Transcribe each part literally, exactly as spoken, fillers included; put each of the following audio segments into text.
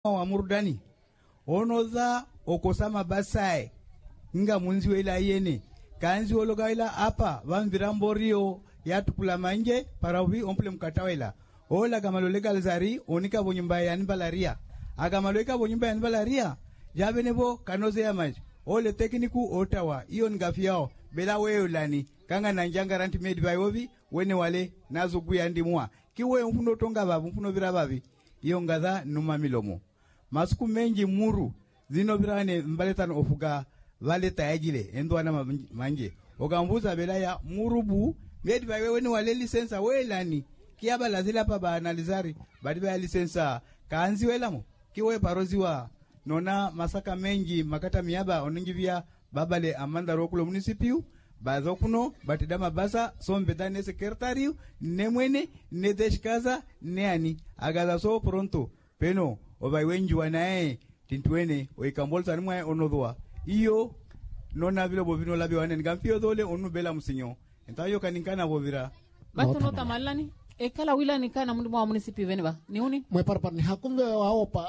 amurdani onoza okosama basai nga munzi wela yene kanzi ologa ila apa vamvira mborio yatukula manje parawi omple mkatawela ola gamalo legal zari onika bonyumba ya nbalaria agamalo eka bonyumba ya nbalaria jabenebo kanoze ya manje ole tekniku otawa iyo ngafiao bela weulani kanga nanjanga ranti made by ovi wene wale nazo kuyandi mwa kiwe mfuno tonga babu mfuno vira babi iyo ngaza numa milomo masuku menji muru zino birane mbaletano ofuga vale tayajile endo ana manje ogambuza bela ya murubu made by wene wale lisensa welani kiaba lazila pa ba analizari badi ba lisensa kaanzi welamo kiwe paroziwa nona masaka menji makata miaba oningivia babale amanda rokulo munisipiu bazo kuno batidama basa sombeta ne sekretariu ne mwene ne deshkaza ne ani agaza so pronto peno obai wenji wanae tintuene oikambolsa ni mwa onodwa iyo nona vile bovino labi wane ngamfio dole onu bela musinyo entayo kaninkana bovira bato nota malani e kala wila ni kana mundu mwa munisipi veneba ni uni mwe parpar ni hakumbe waopa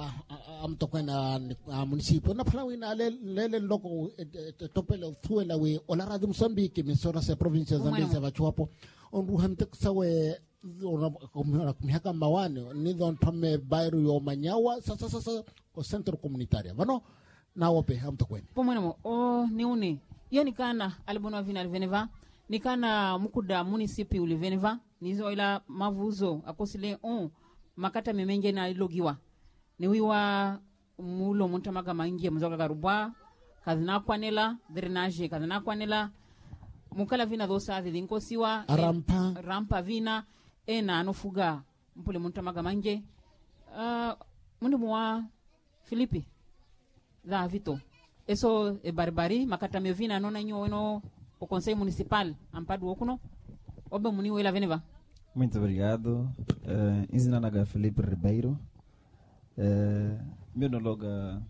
am tokwena munisipio na pala wina le le loko topele thuela we olara de Mozambique misora se provincia Zambia vachuapo on ruhante sawe ona kumihaka mawane ni don tome bairu yo manyawa sasa sasa o centro comunitaria vano na ope am tokwena pomwena o ni uni yani kana albono vina veneva ni kana mukuda munisipi uliveneva nizo ila mavuzo akosile on makata memenge na logiwa ni wiwa mulo muntamaga mangi mzoga garubwa kadina kwanela drainage kadina kwanela mukala vina dosa dinko siwa rampa e, rampa vina ena anofuga mpule muntamaga mangi uh, mundi mwa Filipi da Vito eso e barbari makata mevina nona nyo no o conselho municipal ampado okuno obe muniu ela veneva. Muito obrigado. Uh, Inzinanaga Felipe Ribeiro. Uh, meu nologa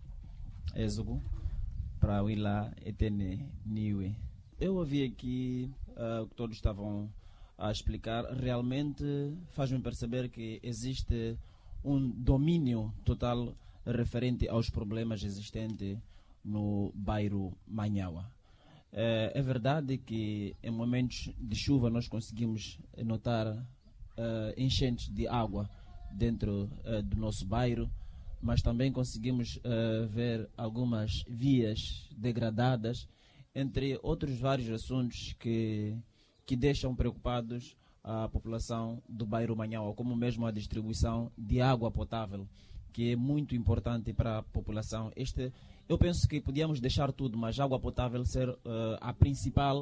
Ezugo para o Ila Etene Niue. Eu ouvi aqui uh, que todos estavam a explicar. Realmente faz-me perceber que existe um domínio total referente aos problemas existentes no bairro Manhawa. É, é verdade que em momentos de chuva nós conseguimos notar uh, enchentes de água dentro uh, do nosso bairro, mas também conseguimos uh, ver algumas vias degradadas, entre outros vários assuntos que, que deixam preocupados a população do bairro Manhawa, como mesmo a distribuição de água potável, que é muito importante para a população. Este, eu penso que podíamos deixar tudo, mas a água potável ser uh, a principal, uh,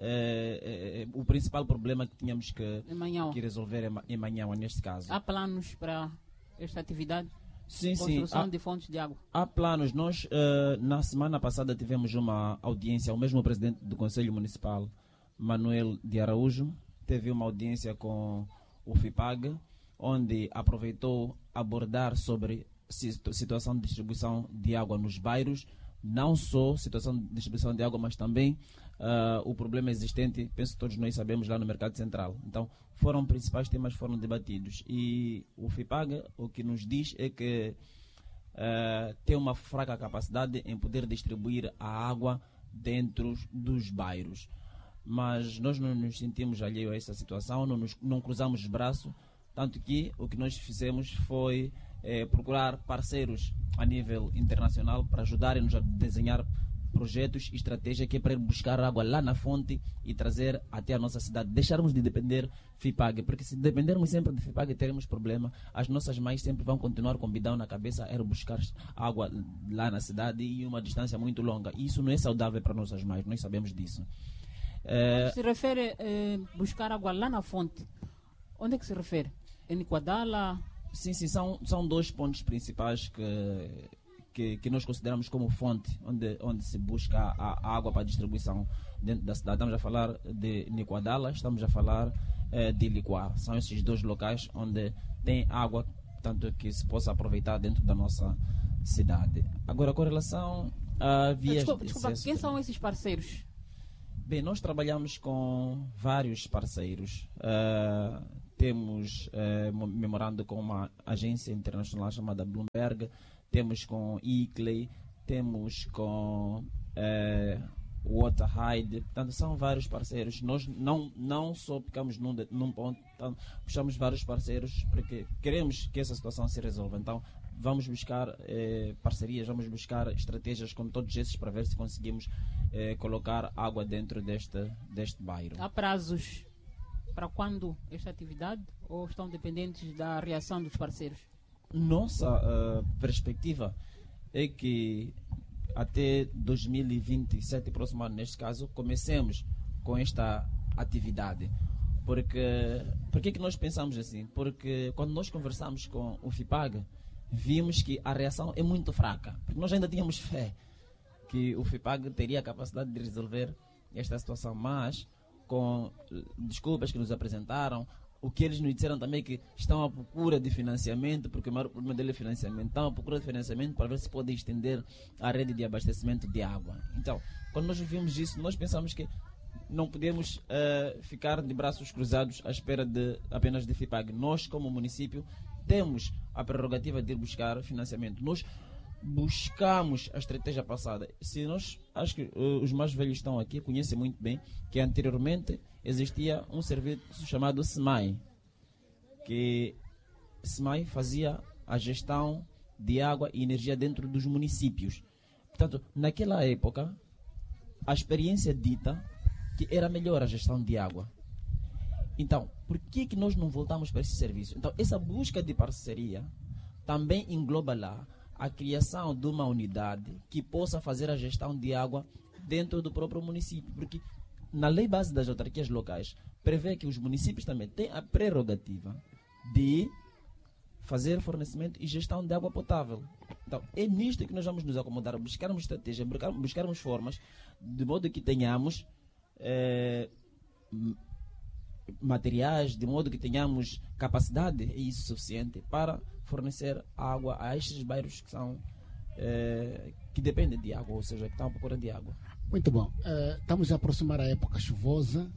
uh, o principal problema que tínhamos que, que resolver em Manhawa, neste caso. Há planos para esta atividade? Sim, Construção sim. Há, de fontes de água? Há planos. Nós, uh, na semana passada, tivemos uma audiência, o mesmo presidente do Conselho Municipal, Manuel de Araújo, teve uma audiência com o FIPAG, onde aproveitou abordar sobre situação de distribuição de água nos bairros, não só situação de distribuição de água, mas também uh, o problema existente, penso que todos nós sabemos, lá no Mercado Central. Então, foram principais temas que foram debatidos. E o FIPAG, o que nos diz é que uh, tem uma fraca capacidade em poder distribuir a água dentro dos bairros. Mas nós não nos sentimos alheios a essa situação, não, nos, não cruzamos os braços, tanto que o que nós fizemos foi eh, procurar parceiros a nível internacional para ajudarem-nos a desenhar projetos e estratégias que é para ir buscar água lá na fonte e trazer até a nossa cidade. Deixarmos de depender FIPAG, porque se dependermos sempre de FIPAG teremos problema. As nossas mães sempre vão continuar com bidão na cabeça a ir buscar água lá na cidade e uma distância muito longa. E isso não é saudável para nossas mães, nós sabemos disso. Eh, se refere eh, buscar água lá na fonte, onde é que se refere? Em Quadala? Sim, sim, são, são dois pontos principais que, que, que nós consideramos como fonte, onde, onde se busca a, a água para distribuição dentro da cidade. Estamos a falar de Niquadala, estamos a falar eh, de Liquar. São esses dois locais onde tem água, tanto que se possa aproveitar dentro da nossa cidade. Agora, com relação a vias desculpa, de desculpa, acesso... Quem são esses parceiros? Bem, nós trabalhamos com vários parceiros. Uh, temos eh, memorando com uma agência internacional chamada Bloomberg, temos com Icley, temos com eh, Waterhide, portanto são vários parceiros. Nós não, não só ficamos num, num ponto, então, puxamos vários parceiros porque queremos que essa situação se resolva. Então vamos buscar eh, parcerias, vamos buscar estratégias com todos esses para ver se conseguimos eh, colocar água dentro deste, deste bairro. Há prazos para quando esta atividade ou estão dependentes da reação dos parceiros? Nossa uh, perspectiva é que até dois mil e vinte e sete, próximo ano neste caso, comecemos com esta atividade. Porque, por que que nós pensamos assim? Porque quando nós conversamos com o FIPAG, vimos que a reação é muito fraca. Porque nós ainda tínhamos fé que o FIPAG teria a capacidade de resolver esta situação, mas com desculpas que nos apresentaram, o que eles nos disseram também que estão à procura de financiamento, porque o maior problema dele é financiamento, estão à procura de financiamento para ver se podem estender a rede de abastecimento de água. Então, quando nós vimos isso, nós pensamos que não podemos uh, ficar de braços cruzados à espera de apenas de FIPAG. Nós, como município, temos a prerrogativa de ir buscar financiamento. Nós buscamos a estratégia passada. Se nós, acho que uh, os mais velhos estão aqui, conhecem muito bem que anteriormente existia um serviço chamado SEMAI, que SEMAI fazia a gestão de água e energia dentro dos municípios. Portanto, naquela época, a experiência dita que era melhor a gestão de água. Então, por que que nós não voltamos para esse serviço? Então, essa busca de parceria também engloba lá a criação de uma unidade que possa fazer a gestão de água dentro do próprio município, porque na lei base das autarquias locais prevê que os municípios também têm a prerrogativa de fazer fornecimento e gestão de água potável. Então, é nisto que nós vamos nos acomodar, buscarmos estratégias, buscarmos formas, de modo que tenhamos eh, materiais, de modo que tenhamos capacidade e isso suficiente para fornecer água a estes bairros que são eh, que dependem de água, ou seja, que estão à procura de água. Muito bom. Uh, estamos a aproximar a época chuvosa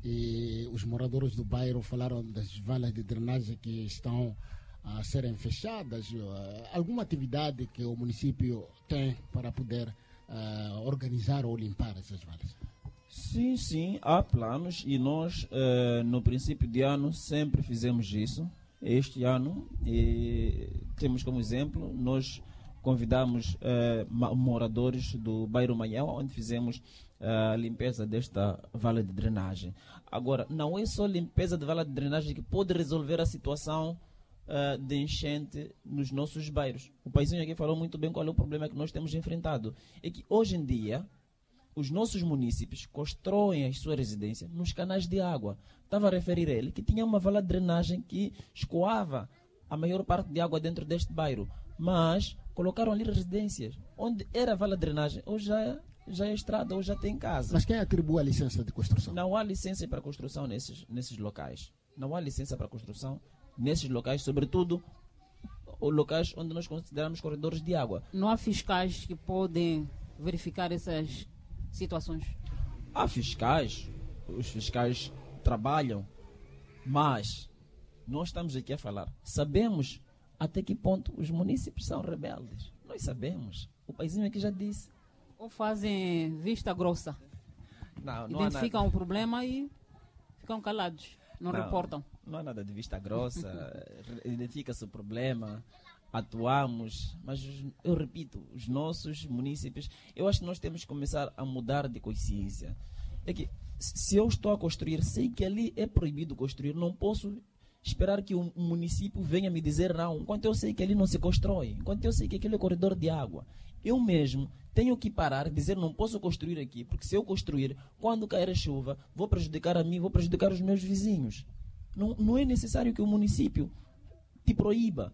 e os moradores do bairro falaram das valas de drenagem que estão a serem fechadas. Uh, alguma atividade que o município tem para poder uh, organizar ou limpar essas valas? Sim, sim, há planos e nós uh, no princípio de ano sempre fizemos isso. Este ano e temos como exemplo, nós convidamos uh, moradores do bairro Manhã, onde fizemos uh, a limpeza desta vala de drenagem. Agora, não é só limpeza de vala de drenagem que pode resolver a situação uh, de enchente nos nossos bairros. O paizinho aqui falou muito bem qual é o problema que nós temos enfrentado. É que hoje em dia, os nossos municípios constroem as suas residências nos canais de água. Estava a referir a ele que tinha uma vala de drenagem que escoava a maior parte de água dentro deste bairro. Mas colocaram ali residências. Onde era a vala de drenagem, hoje já, já é estrada, hoje já tem casa. Mas quem atribui a licença de construção? Não há licença para construção nesses, nesses locais. Não há licença para construção nesses locais, sobretudo os locais onde nós consideramos corredores de água. Não há fiscais que podem verificar essas situações? Há fiscais, os fiscais trabalham, mas nós estamos aqui a falar, sabemos até que ponto os municípios são rebeldes. Nós sabemos. O paizinho aqui já disse. Ou fazem vista grossa. Não, não identificam o problema e ficam calados. Não, não reportam. Não há nada de vista grossa. Identifica-se o problema. Atuamos. Mas eu repito, os nossos municípios, eu acho que nós temos que começar a mudar de consciência. É que se eu estou a construir, sei que ali é proibido construir, não posso esperar que o município venha me dizer não, enquanto eu sei que ali não se constrói, enquanto eu sei que aquele é corredor de água. Eu mesmo tenho que parar e dizer não posso construir aqui, porque se eu construir, quando cair a chuva, vou prejudicar a mim, vou prejudicar os meus vizinhos. Não, não é necessário que o município te proíba.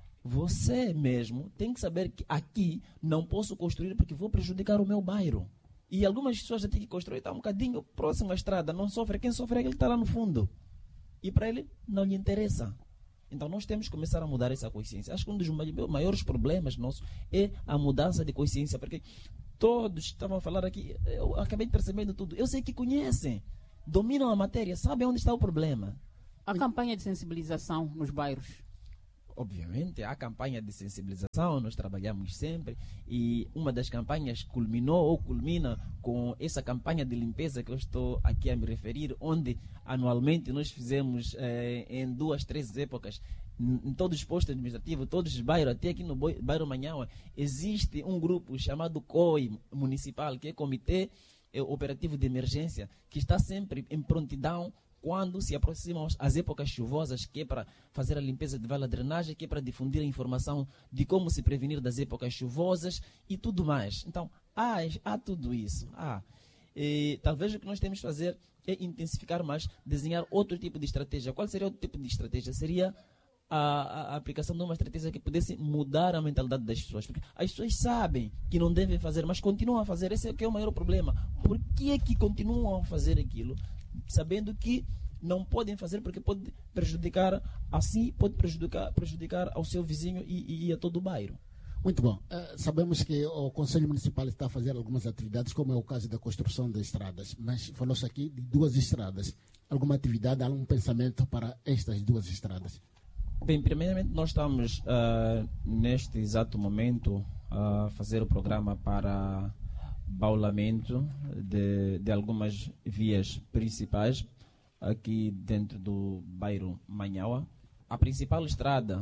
Você mesmo tem que saber que aqui não posso construir porque vou prejudicar o meu bairro. E algumas pessoas já têm que construir, está um bocadinho próximo à estrada, não sofre, quem sofre é aquele que está lá no fundo. E para ele não lhe interessa. Então nós temos que começar a mudar essa consciência. Acho que um dos maiores problemas nossos é a mudança de consciência, porque todos estavam a falar aqui, eu acabei percebendo tudo. Eu sei que conhecem, dominam a matéria, sabem onde está o problema. A campanha de sensibilização nos bairros. Obviamente, há campanha de sensibilização, nós trabalhamos sempre e uma das campanhas culminou ou culmina com essa campanha de limpeza que eu estou aqui a me referir, onde anualmente nós fizemos eh, em duas, três épocas, em todos os postos administrativos, todos os bairros, até aqui no bairro Manhaua, existe um grupo chamado C O I municipal, que é Comitê eh, Operativo de Emergência, que está sempre em prontidão quando se aproximam as épocas chuvosas, que é para fazer a limpeza de vala drenagem, que é para difundir a informação de como se prevenir das épocas chuvosas e tudo mais. Então, há, há tudo isso. Há. E, talvez o que nós temos que fazer é intensificar mais, desenhar outro tipo de estratégia. Qual seria outro tipo de estratégia? Seria a, a, a aplicação de uma estratégia que pudesse mudar a mentalidade das pessoas. Porque as pessoas sabem que não devem fazer, mas continuam a fazer. Esse é, que é o maior problema. Por que é que continuam a fazer aquilo, sabendo que não podem fazer porque pode prejudicar assim, pode prejudicar, prejudicar ao seu vizinho e, e a todo o bairro. Muito bom. Uh, sabemos que o Conselho Municipal está a fazer algumas atividades, como é o caso da construção de estradas, mas falou-se aqui de duas estradas. Alguma atividade, algum pensamento para estas duas estradas? Bem, primeiramente nós estamos uh, neste exato momento a uh, fazer o programa para baulamento de, de algumas vias principais aqui dentro do bairro Manhaua. A principal estrada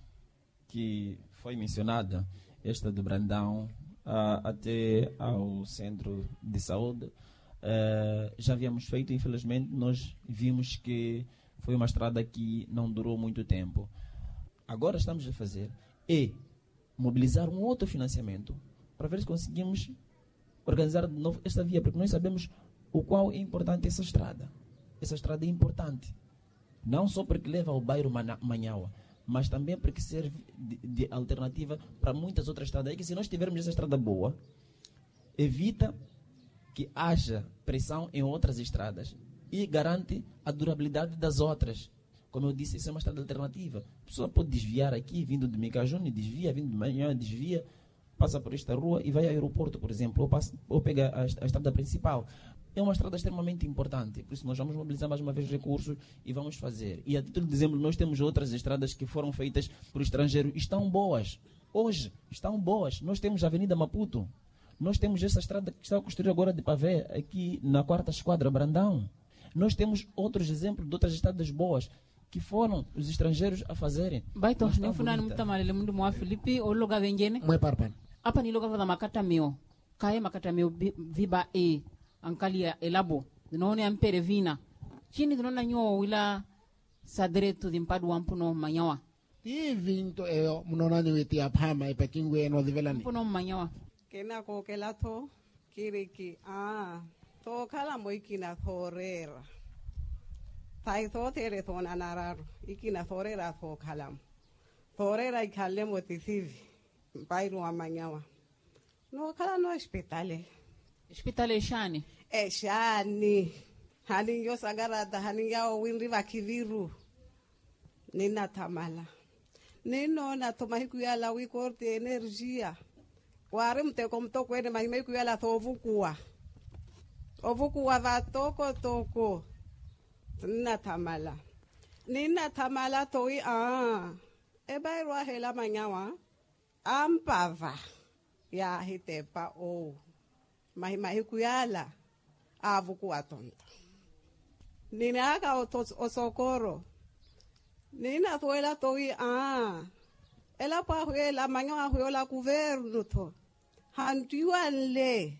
que foi mencionada, esta do Brandão uh, até ao centro de saúde, uh, já havíamos feito. Infelizmente nós vimos que foi uma estrada que não durou muito tempo. Agora estamos a fazer é mobilizar um outro financiamento para ver se conseguimos organizar de novo esta via, porque nós sabemos o qual é importante essa estrada. Essa estrada é importante, não só porque leva ao bairro Manhaua, mas também porque serve de, de alternativa para muitas outras estradas. É que se nós tivermos essa estrada boa, evita que haja pressão em outras estradas e garante a durabilidade das outras. Como eu disse, isso é uma estrada alternativa. A pessoa pode desviar aqui, vindo de Micajune, desvia, vindo de Manhaua, desvia, passa por esta rua e vai ao aeroporto, por exemplo, ou, passa, ou pega a, a estrada principal. É uma estrada extremamente importante, por isso nós vamos mobilizar mais uma vez recursos e vamos fazer. E a título de exemplo, nós temos outras estradas que foram feitas por estrangeiros, estão boas. Hoje, estão boas. Nós temos a Avenida Maputo, nós temos essa estrada que está a construir agora de Pavé, aqui na quarta esquadra, Brandão. Nós temos outros exemplos de outras estradas boas que foram os estrangeiros a fazerem. Baito, nem funano muito mal, ele muito mal, Felipe, o lugar vengene. Mwe parpan. Apa ni lugar da makata mio, kaya makata mio viba e ankalia elabo, none ampere vina. Chini tunona nyo wila sadreto dimpadu ampuno Manhaua. Ti vinto e mnona ni weti aphama e pakingwe no divelani. Ampuno Manhaua. Kena ko kelato kiriki ah to kala mo ikina thorera. Tai to tere to nanararu ikina thorera to kalam. Thorera ikale mo tisivi. Bairro a Manhaua. No kala no hospitale. Hospitale shani. E shani. Hani yo sagarada hani ya winri va kiviru. Nina tamala. Nino na tomahiku ya la wikorte energia. Ware mte komto kwene mahimeku ya la thovukua. Ovukua va toko toko. Nina tamala. Nina tamala toi ah. E bairro a hela Manhaua. Ampava ya hitepa o mai mai kuyala avuku atonta nina aka o socorro nina toela toi ah ela pa huela Manhaua huela governo to hantuanle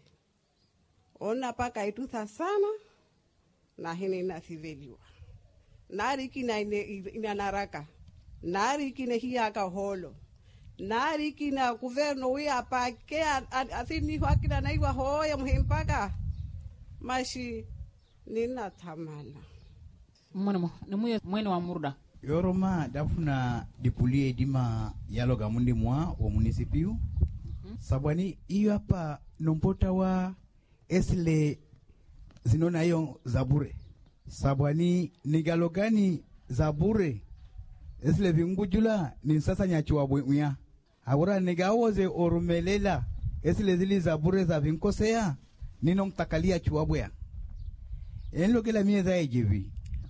ona pa kaituta sana na hini na siveliwa nari kina ina naraka nari kina hiaka holo nari kina governo uia pa ke athini hakina na iwa hoya muhimpaka mashi nina tamala Mwana nimuye mwene wa murda. Yoroma dafuna dipulie dima yaloga mundi mwa wa munisipiu. Mm-hmm. Sabwani iyo hapa nompota wa esle zinona iyo zabure. Sabwani nigalogani zabure esle vingujula ni sasa nyachiwa bwenya. Agora negawoze orumelela esile zili zabure za vinkosea nino mtakalia chuabwea enlo kila mieza ejivi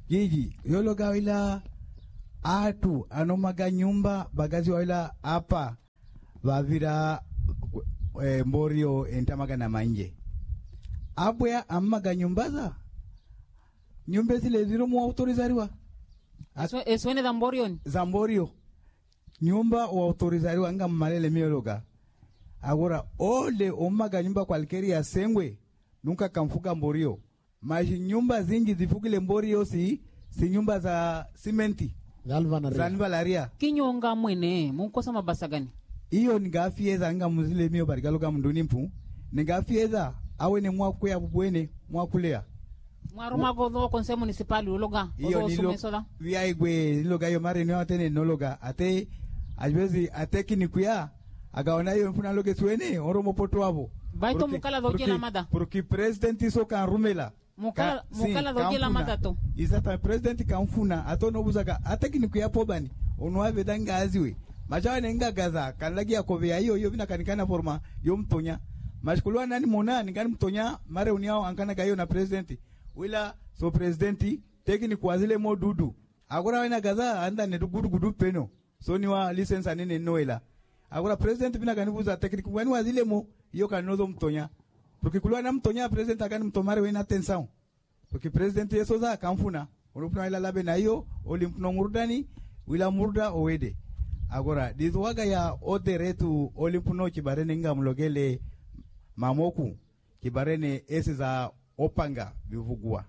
gigi yologa ila atu anomaga nyumba bagazi wala apa vavira e, mborio entamaga na manje abwe amaga nyumbaza nyumba zile ziro mu autorizariwa eso esone da mborio za mborio nyumba wa autorizariwa nga malele miologa agora ole omaga nyumba kwalkeri ya sengwe nunca kamfuka mborio maji nyumba zingi zifukile mborio si si nyumba za simenti za nvalaria kinyonga mwene mukosa mabasa gani iyo ngafieza nga muzile mio barigaloga mnduni mpu ngafieza awe ne mwaku ya bubwene mwakulea mwaruma gozo conseil municipal uloga iyo nilo via igwe niloga yo mare ni atene nologa ate ajwezi ateki ni kuya agaona yo mfuna loge suene oromo poto abo baito mukala doje la mada porque president iso kan rumela mukala mukala doje la mada to isata president kan funa atono buzaga ateki ni kuya pobani onwa danga aziwe majawa nenga gaza kanlagi yakovea hiyo hiyo vina kanikana forma yo mtonya mashkulwa nani mona ningani mtonya mare uniao ankana gayo na president wila so presidenti tekini kwazile mo dudu agora wena gaza anda ne gudu gudu peno so ni wa license anene noela agora president vina kanibuza tekini kwani wazile mo hiyo kanozo mtonya porque kulwa na mtonya president akani mtomare wena tension porque president yeso za kamfuna unupna ila labe na hiyo olimpno murdani wila murda owede agora dizwaga ya oderetu olimpuno kibarene nga mlogele mamoku kibarene esi za opanga vivugua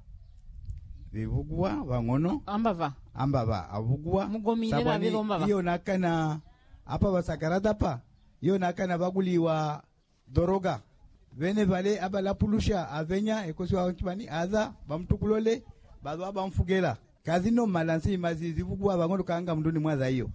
vivugua wangono ambava ambava avugua mugomile na vilo ambava hiyo nakana apa basakarata pa hiyo nakana baguliwa doroga vene vale abala pulusha avenya ekosi wa kibani aza bamtukulole badwa bamfugela kazi no malansi mazizi vugua wangono kanga mnduni mwaza hiyo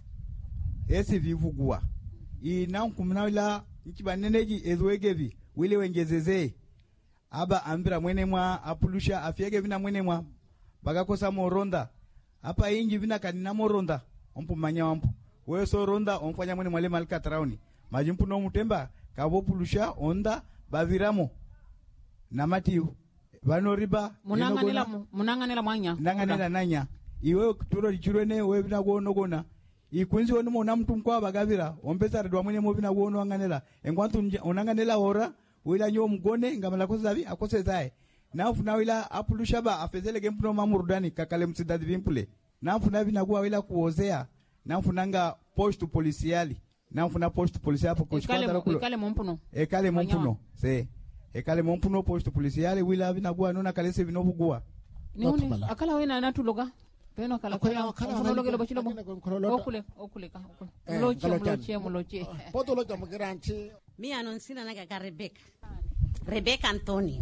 esi vivugua ina nkumnawila nkibaneneji ezwegevi wile wengezeze aba ambira mwene mwa apulusha afiege vina mwene mwa bagakosa moronda apa inji vina kanina moronda ompu manya wampu weso ronda omfanya mwene mwale malika trauni majimpu no mutemba kabo pulusha onda baviramo namatiu vano riba munanganela munanganela mwanya nanganela nanya iwe turo lichurene we vina kuono gona ikunzi wonu mona mtu mkwa bagavira ompesa redwa mwene mo vina kuono anganela engwantu unanganela hora wila nyo mgone ngamala kozavi akose zae nafu na wila apulusha ba afezele gempuno mamurdani kakale msidadi vimpule nafu na vina kuwa wila kuozea nafu nanga postu policiali nafu na postu policiali hapo kushikata kulo ekale mompuno ekale mompuno se ekale mompuno postu policiali wila vina kuwa nona kalese vinovugua niuni akala wena natuloga peno kala kala kala loge lo bachilo okule okule ka okule loche loche loche poto loche mgeranchi mi anonsina naga ka Rebecca Rebecca Antonio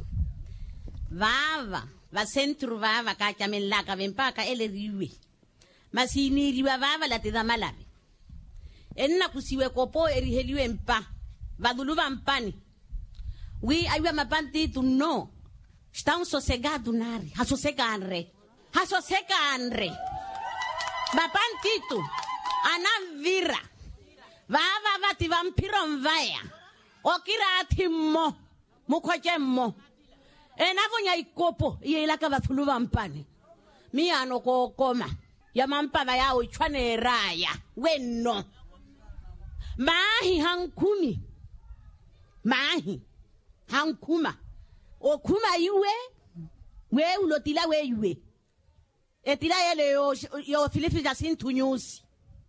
vava va centro vava ka chamelaka vempaka ele riwe masini riwa vava la tida malave enna kusiwe kopo eriheliwe mpa vaduluva mpani wi aywa mapanti tu no estão sossegados nari hasosseganre hasosseganre mapantitu anavira vava vati vampiro mvaya okirati mo mukhoje mo enavonya ikopo yelaka vathuluva mpani miano kokoma ya mampava yao ichwane raya weno mahi hankumi mahi hankuma okuma iwe we ulotila we iwe etila yele yo yo Filipi Jacinto Nyusi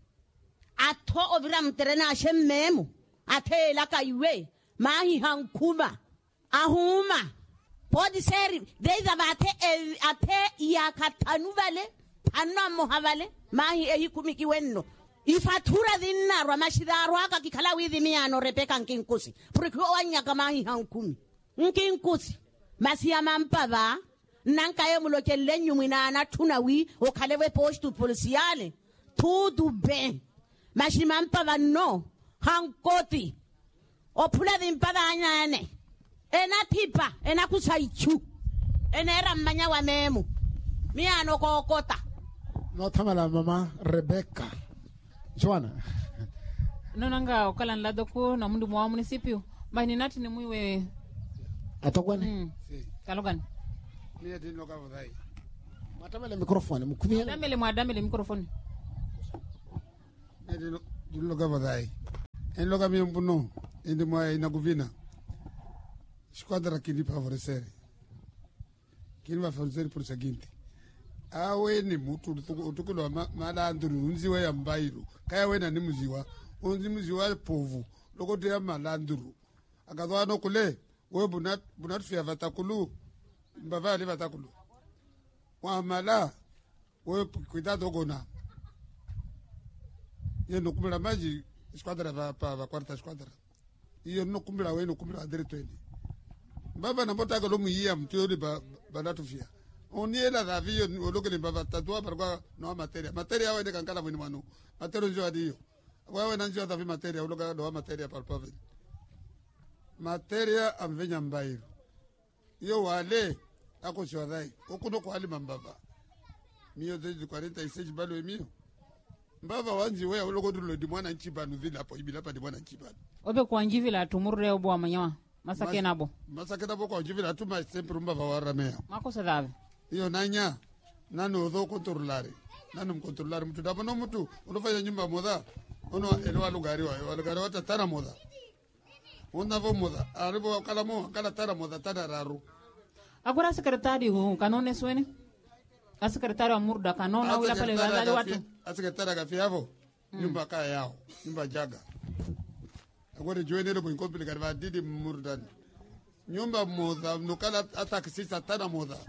atho ovira mterena shemmemu athela kaiwe mahi hankuma ahuma podi seri deiza bate ate yakatanu vale tanwa mohavale mahi ehikumi kiwenno ifatura dinna rwa mashidaro aka kikala withi miano Rebecca nkinkusi priko wanyaka mahi hankumi nkinkusi masiya mampava nankaye mulokelle nyumina na tunawi okalewe postu policiale tudu ben mashima mpava no hankoti opula dimpava anyane ena tipa ena kusaichu ena era manya wa memu miano kokota no tamala mama Rebecca Joana nonanga okala nladoko na mundu mwa municipio bani nati ni muiwe atokwane mm. si. Kalogan Mia dino ka vodai Matamele microphone mukuvia. Damele mwadamele microphone. Edi loga badai. En loga mi mbuno indi moya inakuvina. Squadra kini favorecer. Kini va favorecer por seguinte. Awe ni mutu utukulo malandru unziwe ya mbairu. Kaya wena ni muziwa. Unzi muziwa povu. Lokote ya malandru. Akadwa no kule. We bunat bunat fia vatakulu. Mbava li vatakulu. Wa mala. We cuidado gona. Yo no kumbira maji squadra va pa va quarta squadra. Iyo no kumbira we no kumbira direto ele. Mbava na mbota ko lo muia mtu ba banatu fia. Oni ela da vio oloke le mbava tatua parwa no materia. Materia we de kankala mwini manu. Materia njo adiyo. Wewe na njo da vi materia oloka do materia par pavel. Materia amvenya mbairu. Iyo wale ako shodai. Okuno ko ali mbava. Mio de quarenta e seis balo mio. Mbava wanzi wewe uloko dulo di mwana nchibanu vile hapo ibila pa di mwana nchibanu. Obe kwa njivila tumurre obo amanyawa. Masake nabo. Masake nabo kwa njivila tuma sempre mbava waramea. Makosa dave. Iyo nanya nanu odho kontrolare. Nanu mkontrolare mtu dabo no mtu unofanya nyumba moda. Ono elwa lugari wa lugari wa tara moda. Ona vo moda. Aribo kala mo kala tara moda tara raru. Agora secretário kanone swene. A secretário amurda kanona wila pale wazali watu. A secretária gafiavo nyumba kaya yao. Nyumba jaga. Agora joine lo boinko pele garva didi murdan. Nyumba moda nukala atakisisa tara moda.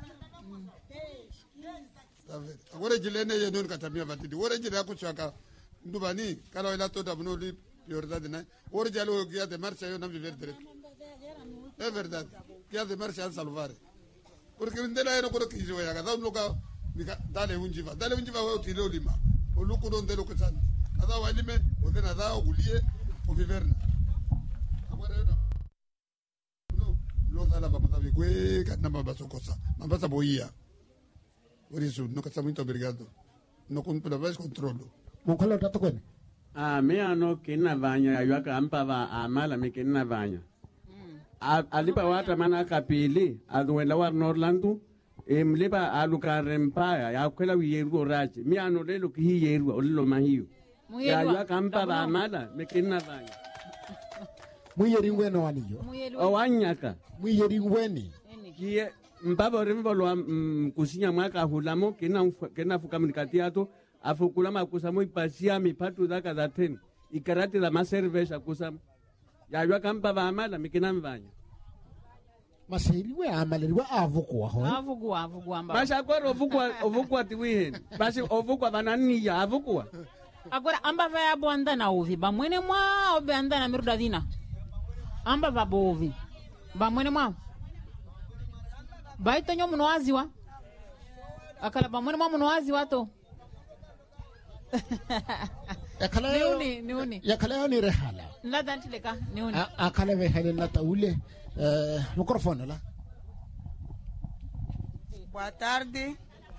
Agora jilene ye non katamia vatidi. Ora jile akuchaka ndubani kala wila tota buno li prioridade na. Ora jalo guia de marcha yo não viver direito. É verdade. Guia de marcha a salvar. Porque ndela era ko kizo ya kada luka dale unjiva. Dale unjiva wa utilo lima. O luko don delo kutani. Kada walime o tena da o gulie o viverna. Agora no lo dala ba matavi kwe kana ba basokosa. Mabasa boia. Por isso, nunca está muito obrigado. No controla mais controlo. Mukolo tato kwene. Ah, me ano kina vanya ayaka ampa va amala me kina vanya. Alipa wata mana kapili aduela war Norlandu emlipa aluka rempaya ya kwela wiyeru raje mi ano lelo ki yeru olilo mahiyo ya ayaka ampa va amala me kina vanya. Muyeri ngweno waniyo. O wanyaka. Muyeri ngweni. Kie mbaba rembo lo kusinya mwaka hulamo kena kena fukamunikati ato afukula makusamo ipasia mipatu daka da ten ikarati da maservesa kusam ya ywa kampa va amala mikina mvanya Masiri we amala we avukwa ho. Avukwa avukwa mbaba. Basha kwero ovukwa ovukwa tiwihen. Bashi ovukwa banani ya avukwa. Agora amba vai abonda na ovi ba mwene mwa obe anda na miruda dina. Amba va bovi. Ba mwene mwa. Baito nyo muno aziwa. Akala ba mwene mwa muno aziwa to. Yakala niuni niuni. Yakala ni rehala. La dantileka niuni. Akala ve hale na taule eh microfone lá. Boa tarde.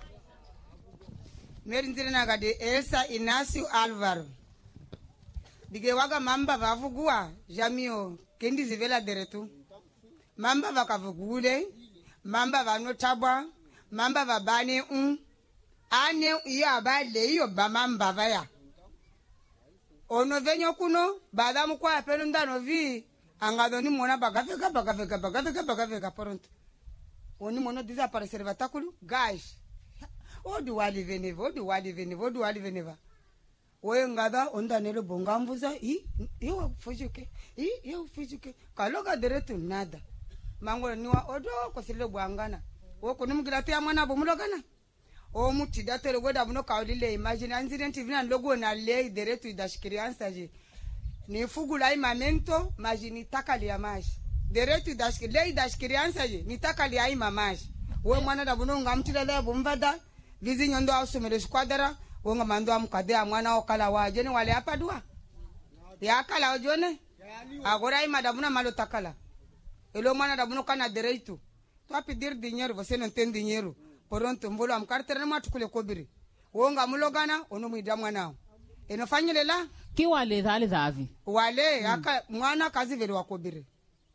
Merindrina gade Elsa Inácio Álvaro. Dige waga mamba vavugua jamio kendi zivela deretu. Mamba vakavugule, mamba vanotabwa, mamba vabane un. Ane iya ba leiyo ba mamba vaya. Ono venyo kuno badamu kwa pelo ndano vi angadoni mona bagafeka bagafeka bagafeka bagafeka pronto. Oni mono desaparecer vatakulu guys. Odi wali veneva, odi wali veneva, odi wali veneva. Oye ngada onda nelo bonga mvuza i yo fujuke i yo fujuke kaloga deretu nada. Mango niwa odo kosile bwangana. Wo kunumgira te amwana bomulogana. O muti datelo goda buno kaulile imagine incident vina logo na lei deretu idashikiriansa je. Ni fugula imamento majini takali ya maji. Deretu idashikiri lei idashikiriansa je ni takali ya imamaji. Wo mwana da buno ngamtile le bomvada gizi nyondo ausumele squadra wonga mando amkade amwana okala waje ni wale hapa dua. Ya kala ojone. Agora imadabuna malo takala. Elo mwana da buno kana deretu. Tu a pedir dinheiro, você não tem dinheiro. Pronto, mbolo amkartere na matukule kobiri. Wonga mulogana, ono muida mwanao. Eno fanyile la? Ki wale dhali dhavi? Wale, mm. Aka mwana kazi vile wakobiri.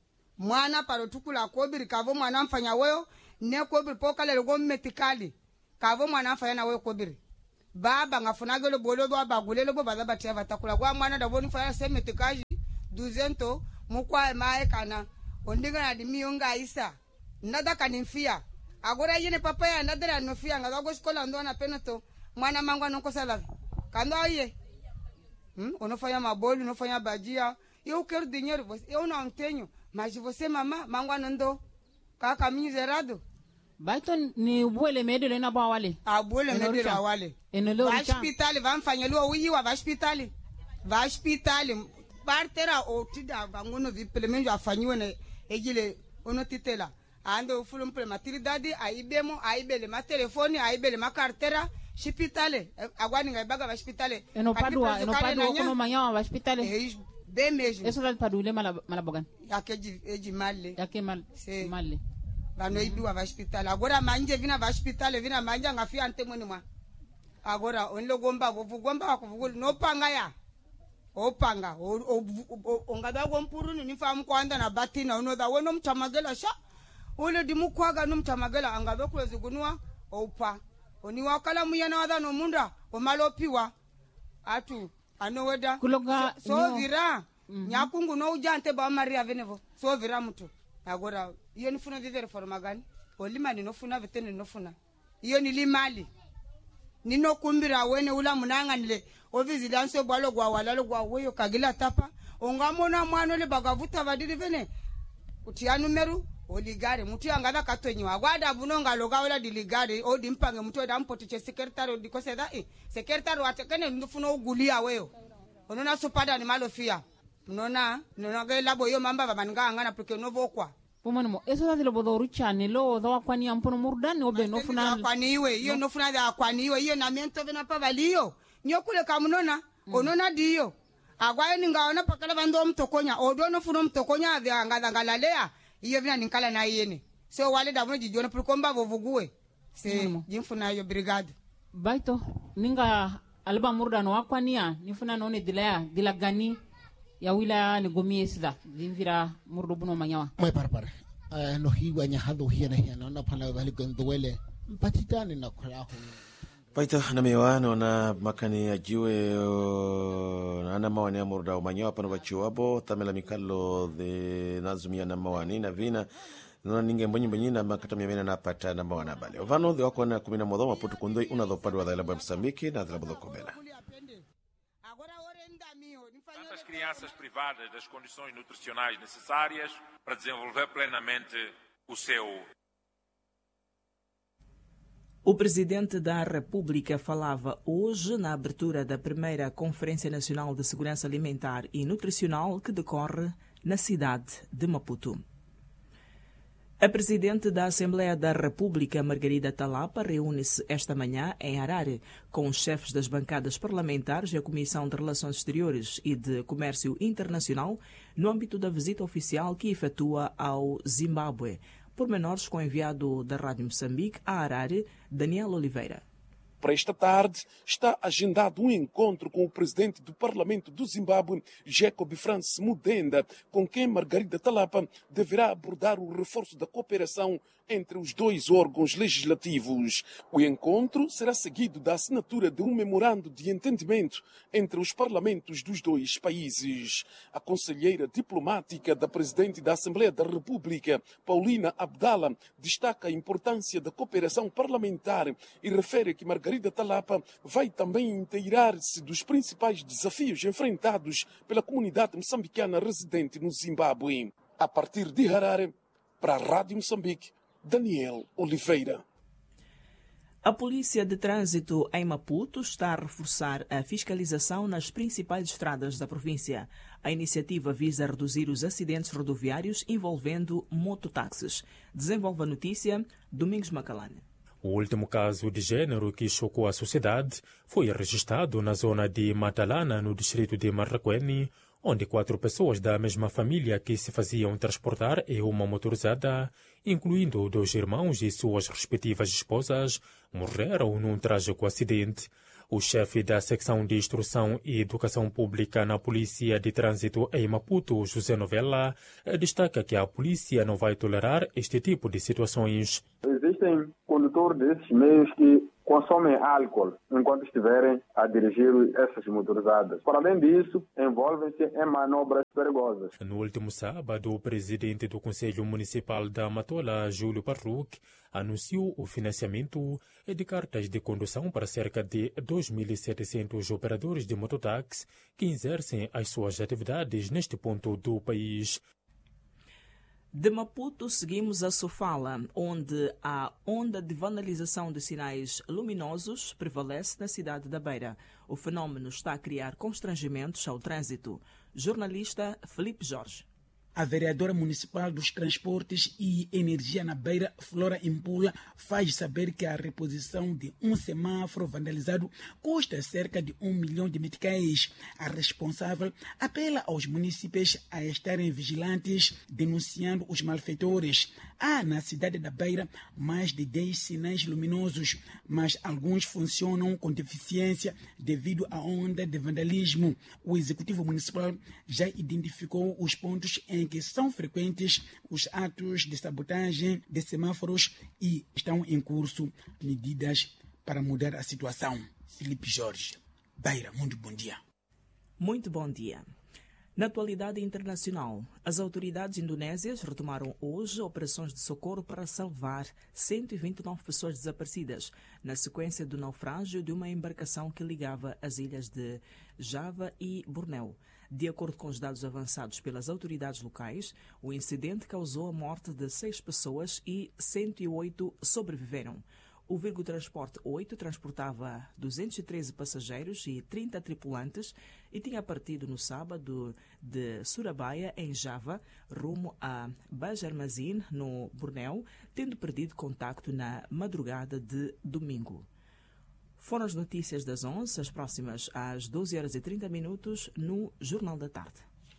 Mwana paro tukula kobiri, kavo mwana mfanya weyo, ne kobiri poka le logo metikali. kavo mwana afanya na we kobiri baba ngafunagelo bolo do abagulelo bo baza batia batakula kwa mwana da boni fanya semete kaji duzento mukwa mae kana ondinga na dimionga isa nada kanimfia agora yene papa ya nada no fia ngado go skola ndo na penato mwana mangwa nonko sala kando aye hmm onofanya maboli onofanya bajia eu quero dinheiro você eu não tenho mas você mama mangwa ndo kaka miserado baito ni bwele medelo na ba wale abwele medelo awale enolo va hospital va mfanyelo uyiwa va hospital va hospital partera o tida bangono vi pelemenjo afanyiwe na ejile ono titela ando ufulu mpele matridadi aibemo aibele ma telefoni aibele ma cartera hospital agwani ngaibaga va hospital eno padua eno padua kono manyawa va hospital e be mesmo eso dal padule mala malabogan yakeji eji malle yake mal malle vano ibiwa va hospital agora manje vina va hospital vina manje ngafia ntemweni mwa agora onlo gomba vuvugomba wakuvugula no panga ya opanga ongada gompuruni nifamu kwanda na batina unoda wono mtamagela sha ule dimukwaga no mtamagela angabe kulezigunwa opa oni wakala muyana wada no munda omalopiwa atu anoweda kuloga so, so vira mm -hmm. nyakungu no ujante ba maria venevo so vira mtu agora iyo nifuna vivere forma gani olimani nofuna vetene nofuna iyo nilimali nino kumbira wene ula munanganile ovizilanso bwalo gwa walalo gwa weyo kagila tapa ongamona mwana le bagavuta vadiri vene utia numeru oligare mutu yangada katonyi wagwada bunonga loga ola diligare odi mpange mutu oda mpotiche secretary odikose da eh secretary watekene ndufuna ugulia weyo onona sopada ni malofia mnona nona ga labo yo mamba babanga ngana porque novo kwa pomanimo eso da lo bodoru chane lo do kwani ampono murdani obe no funa kwani iwe iyo no funa da kwani iwe iyo na mento vena pa valio nyokule kamunona mm. onona dio agwaye ningaona pakala bando mtokonya odo no funa mtokonya vya ngada ngalalea iyo vina ninkala na yene so wale da mwe jiona prikomba vovugue se mm. jimfuna yo brigade baito ninga alba murdano wakwania nifuna none dilaya dilagani ya wila ni gomie sida dinvira murdo buno manyawa mai parpar eh no hiwa nya hado hiena hiena na pala bali gondwele mpatitani na kulaho paita na mewano na makani ajiwe na ana mawani ya murdo manyawa pano bachiwabo tamela mikalo de nazumia na mawani na vina no ninge mbonyi mbonyi na makata mia na pata na mawana bale ovano de wako na kumi na modo maputu kundoi una do padwa da labo Msambiki na da labo Kobela. As crianças privadas das condições nutricionais necessárias para desenvolver plenamente o seu. O presidente da República falava hoje na abertura da primeira Conferência Nacional de Segurança Alimentar e Nutricional que decorre na cidade de Maputo. A presidente da Assembleia da República, Margarida Talapa, reúne-se esta manhã em Harare com os chefes das bancadas parlamentares e a Comissão de Relações Exteriores e de Comércio Internacional no âmbito da visita oficial que efetua ao Zimbábue. Pormenores com o enviado da Rádio Moçambique a Harare, Daniel Oliveira. Para esta tarde está agendado um encontro com o presidente do Parlamento do Zimbábue, Jacob Francis Mudenda, com quem Margarida Talapa deverá abordar o reforço da cooperação entre os dois órgãos legislativos. O encontro será seguido da assinatura de um memorando de entendimento entre os parlamentos dos dois países. A conselheira diplomática da presidente da Assembleia da República, Paulina Abdala, destaca a importância da cooperação parlamentar e refere que Margarida Talapa vai também inteirar-se dos principais desafios enfrentados pela comunidade moçambicana residente no Zimbábue. A partir de Harare, para a Rádio Moçambique, Daniel Oliveira. A Polícia de Trânsito em Maputo está a reforçar a fiscalização nas principais estradas da província. A iniciativa visa reduzir os acidentes rodoviários envolvendo mototáxis. Desenvolve a notícia Domingos Macalane. O último caso de gênero que chocou a sociedade foi registrado na zona de Matalana, no distrito de Marraquene, onde quatro pessoas da mesma família que se faziam transportar em uma motorizada, incluindo dois irmãos e suas respectivas esposas, morreram num trágico acidente. O chefe da secção de Instrução e Educação Pública na Polícia de Trânsito em Maputo, José Novella, destaca que a polícia não vai tolerar este tipo de situações. Existem conduções condutor desses meios que consomem álcool enquanto estiverem a dirigir essas motorizadas. Para além disso, envolvem-se em manobras perigosas. No último sábado, o presidente do Conselho Municipal da Matola, Júlio Parruc, anunciou o financiamento de cartas de condução para cerca de dois mil e setecentos operadores de mototáxi que exercem as suas atividades neste ponto do país. De Maputo, seguimos a Sofala, onde a onda de vandalização de sinais luminosos prevalece na cidade da Beira. O fenômeno está a criar constrangimentos ao trânsito. Jornalista Felipe Jorge. A vereadora municipal dos Transportes e Energia na Beira, Flora Impula, faz saber que a reposição de um semáforo vandalizado custa cerca de um milhão de meticais. A responsável apela aos municípios a estarem vigilantes, denunciando os malfeitores. Há na cidade da Beira mais de dez sinais luminosos, mas alguns funcionam com deficiência devido à onda de vandalismo. O executivo municipal já identificou os pontos em que são frequentes os atos de sabotagem de semáforos e estão em curso medidas para mudar a situação. Felipe Jorge, Beira, muito bom dia. Muito bom dia. Na atualidade internacional, as autoridades indonésias retomaram hoje operações de socorro para salvar cento e vinte e nove pessoas desaparecidas, na sequência do naufrágio de uma embarcação que ligava as ilhas de Java e Bornéu. De acordo com os dados avançados pelas autoridades locais, o incidente causou a morte de seis pessoas e cento e oito sobreviveram. O Virgo Transporte oito transportava duzentos e treze passageiros e trinta tripulantes e tinha partido no sábado de Surabaya, em Java, rumo a Banjarmasin, no Bornéu, tendo perdido contacto na madrugada de domingo. Foram as notícias das onze, as próximas às doze horas e trinta minutos, no Jornal da Tarde.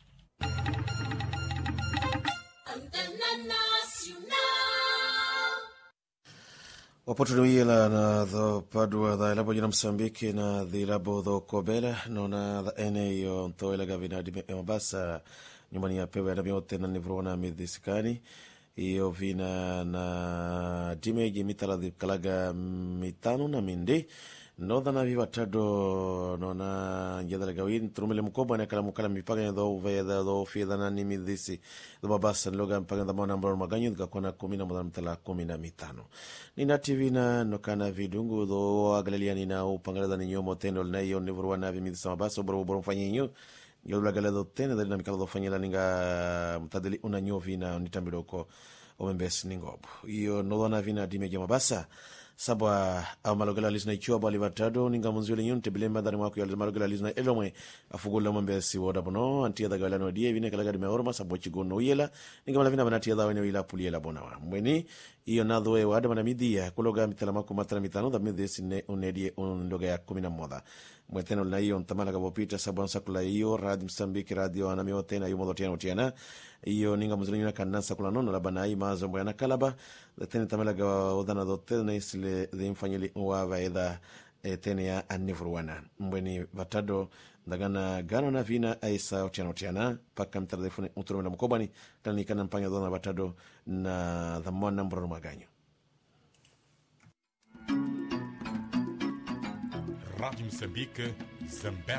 Wapotunuia la na do Padua da ilabo jina Msambiki na the ilabo do Kobela no na the ene yo nto ila gavina di mabasa nyumbani ya pewe na miote na nivruona midhisikani iyo vina na dimeji mitala di kalaga mitano na minde no da na viva tado no na njadala gawin trumele mkoba na kala mukala mipanga do veda do fida na nimi dhisi do babasa loga mpanga da mwana mbaro maganyo dhika kona kumi na mwana mtala kumi na mitano nina tv na nokana vidungu do agalalia nina upangala da ninyo tendo na iyo nivruwa na vimidhisa mabasa uboro uboro mfanyi nyo yolula gala do tena dali na mikala do fanyela ninga mtadili una nyo vina nitambidoko omembesi ningobo iyo no na vina dimeji mabasa sabwa au malogela lisna ichua bali vatado ninga munzio lenyun tebilemba dari mwaku ya malogela lisna elomwe afugula mwembe si woda bono antia da galano die vine kalaga de meorma sabwa chigono yela ninga malavina banatia da wene wila puliela bonawa mweni iyo nadhoe wada mana midia kuloga mitala maku matala mitano da midesi ne unedie undoga ya kumina moda mweteno na iyo ntamala gabopita sabwa nsakula iyo radio Msambiki radio anamiotena iyo modotiana utiana iyo ninga munzio lenyun kanansa kula nono labana hii mazo mboyana kalaba da tene tamala gawa odana do tene isile de infanyeli wa vaida e tene ya anivruana mbweni vatado ndagana gano na vina aisa otiana otiana paka mtardefune uturo na mkobani tani kana mpanya dona vatado na dhamona mboro maganyo. Rádio Moçambique, Zambé.